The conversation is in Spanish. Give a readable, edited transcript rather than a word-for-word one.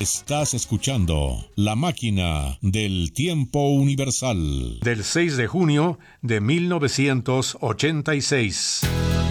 Estás escuchando La Máquina del Tiempo Universal del 6 de junio de 1986.